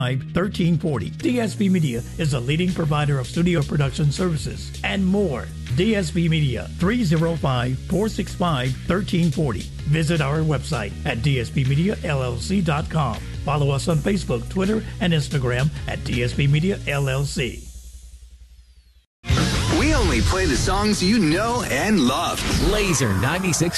1340. DSP Media is a leading provider of studio production services and more. DSP Media, 305-465-1340. Visit our website at dspmediallc.com. Follow us on Facebook, Twitter, and Instagram at DSP Media LLC. We only play the songs you know and love. Laser 96.